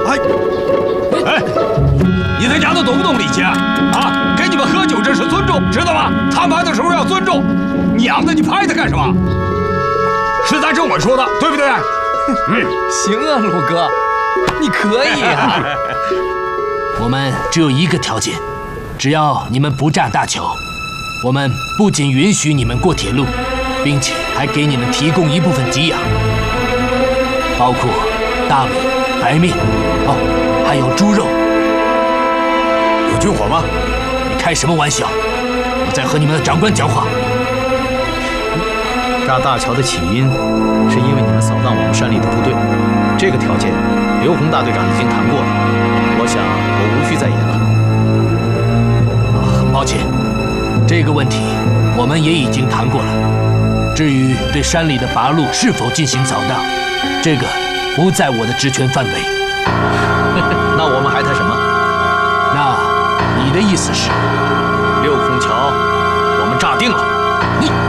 哎，你在家都懂不懂礼节啊？给你们喝酒这是尊重，知道吗？摊牌的时候要尊重。娘的，你拍他干什么？是咱这么说的，对不对？ 行啊，鲁哥，你可以啊。 我们只有一个条件，只要你们不炸大桥，我们不仅允许你们过铁路，并且还给你们提供一部分给养，包括大米、白面，还有猪肉。 有军火吗？ 你开什么玩笑？我在和你们的长官讲话。 炸大桥的起因是因为你们扫荡我们山里的部队，这个条件刘洪大队长已经谈过了，我想我无需再言了。 很抱歉，这个问题我们也已经谈过了。至于对山里的拔路是否进行扫荡，这个不在我的职权范围。 那我们还谈什么？ 那你的意思是， 六孔桥我们炸定了。 你。